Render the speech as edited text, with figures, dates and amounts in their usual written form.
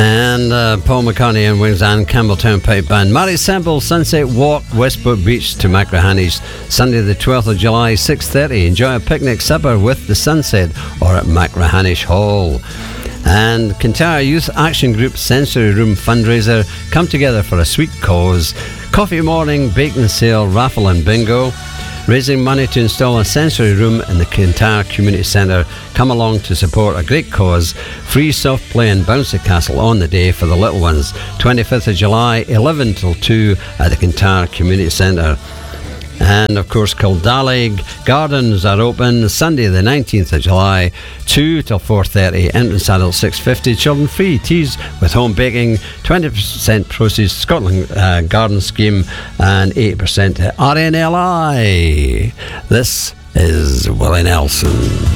And Paul McCartney and Wings and Campbelltown Pipe Band. Mary Semple, Sunset Walk, Westport Beach to Machrihanish, Sunday the 12th of July, 6:30. Enjoy a picnic supper with the sunset or at Machrihanish Hall. And Kintyre Youth Action Group Sensory Room fundraiser. Come together for a sweet cause. Coffee morning, bacon sale, raffle and bingo. Raising money to install a sensory room in the Kintyre Community Centre. Come along to support a great cause. Free soft play and bouncy castle on the day for the little ones. 25th of July, 11 till 2 at the Kintyre Community Centre. And of course, Kildallig Gardens are open Sunday the 19th of July, 2 till 4:30. Entrance adult $6.50. Children free. Teas with home baking. 20% proceeds Scotland Garden Scheme and 8% to RNLI. This is Willie Nelson.